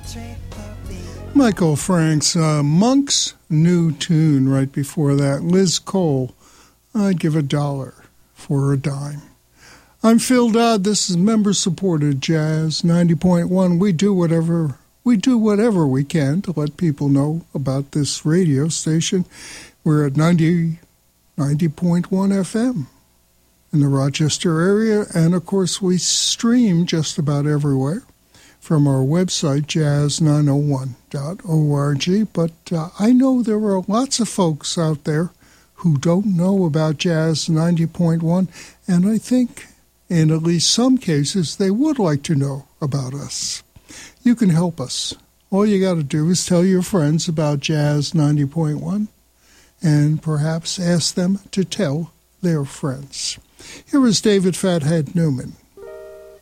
Michael Frank's Monk's new tune right before that. Liz Cole, I'd give $1 for a dime. I'm Phil Dodd. This is member-supported Jazz 90.1. We do whatever we can to let people know about this radio station. We're at 90.1 FM in the Rochester area, and of course we stream just about everywhere from our website, jazz901.org. But I know there are lots of folks out there who don't know about Jazz 90.1, and I think in at least some cases they would like to know about us. You can help us. All you got to do is tell your friends about Jazz 90.1 and perhaps ask them to tell their friends. Here is David Fathead Newman.